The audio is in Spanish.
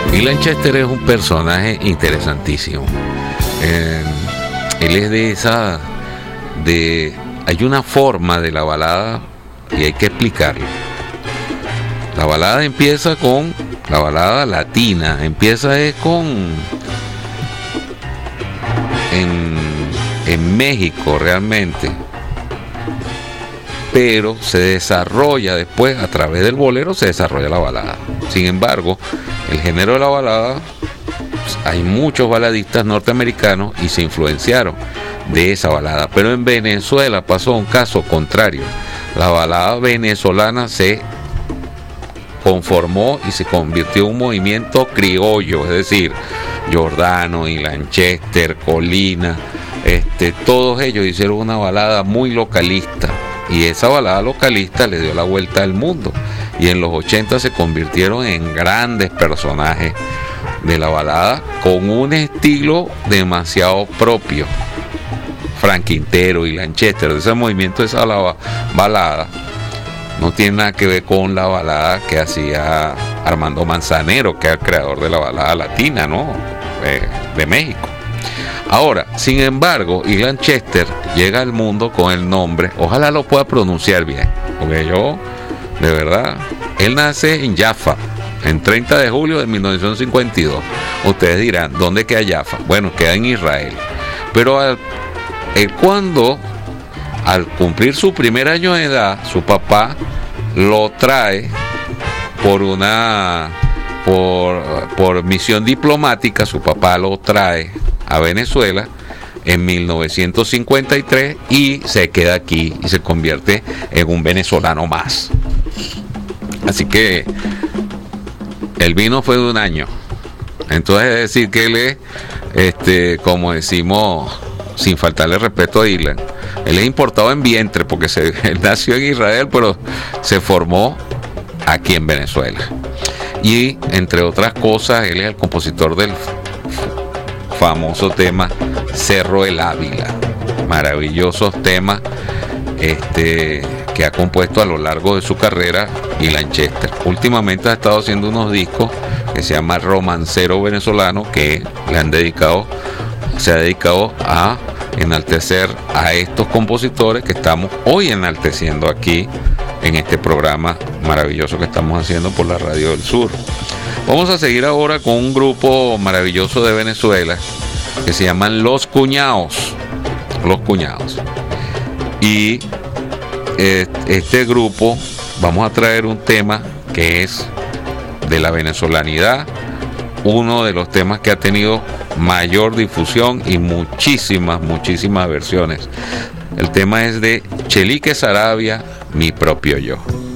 Ilan Chester es un personaje interesantísimo. Él es hay una forma de la balada y hay que explicarlo. La balada empieza con la balada latina, en México realmente, pero se desarrolla después a través del bolero, se desarrolla la balada. Sin embargo, el género de la balada, pues, hay muchos baladistas norteamericanos y se influenciaron de esa balada, pero en Venezuela pasó un caso contrario. La balada venezolana se conformó y se convirtió en un movimiento criollo, es decir, Giordano, Ilan Chester, Colina, todos ellos hicieron una balada muy localista, y esa balada localista le dio la vuelta al mundo, y en los 80 se convirtieron en grandes personajes de la balada con un estilo demasiado propio. Frank Quintero, Ilan Chester, de ese movimiento, de esa balada no tiene nada que ver con la balada que hacía Armando Manzanero, que es el creador de la balada latina, ¿no? De México. Ahora, sin embargo, Ilan Chester llega al mundo con el nombre, ojalá lo pueda pronunciar bien, porque yo, de verdad, él nace en Jaffa, en 30 de julio de 1952. Ustedes dirán, ¿dónde queda Jaffa? Bueno, queda en Israel. Pero al cumplir su primer año de edad, su papá lo trae por misión diplomática. Su papá lo trae a Venezuela en 1953 y se queda aquí y se convierte en un venezolano más. Así que el vino fue de un año. Entonces es decir que él es, como decimos, sin faltarle respeto a Ilan, él es importado en vientre, porque él nació en Israel, pero se formó aquí en Venezuela. Y entre otras cosas, él es el compositor del famoso tema Cerro el Ávila. Maravillosos temas que ha compuesto a lo largo de su carrera Ilan Chester. Últimamente ha estado haciendo unos discos que se llama Romancero Venezolano, que se ha dedicado a enaltecer a estos compositores que estamos hoy enalteciendo aquí en este programa maravilloso que estamos haciendo por la Radio del Sur. Vamos a seguir ahora con un grupo maravilloso de Venezuela que se llaman Los Cuñados. Y este grupo, vamos a traer un tema que es de la venezolanidad, uno de los temas que ha tenido mayor difusión y muchísimas versiones. El tema es de Chelique Saravia, Mi Propio Yo.